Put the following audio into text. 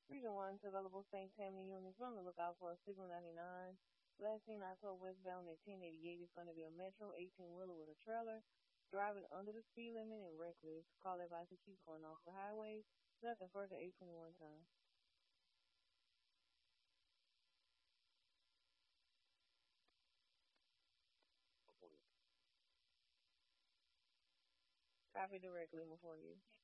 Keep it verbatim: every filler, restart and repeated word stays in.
Region one is available Saint Tammany units. Be on the lookout for a Signal ninety-nine. Last seen October westbound at ten eighty-eight. It's going to be a Metro eighteen wheeler with a trailer. Driving under the speed limit and reckless. Call advice to keep going off the highway. Nothing further, eight twenty-one time. Copy directly before you.